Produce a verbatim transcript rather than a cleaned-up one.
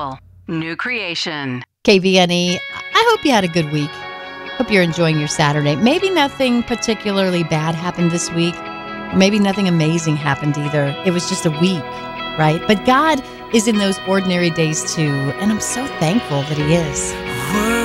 Howell, new creation. K V N E, I hope you had a good week. Hope you're enjoying your Saturday. Maybe nothing particularly bad happened this week, or maybe nothing amazing happened either. It was just a week, right? But God is in those ordinary days too, and I'm so thankful that He is.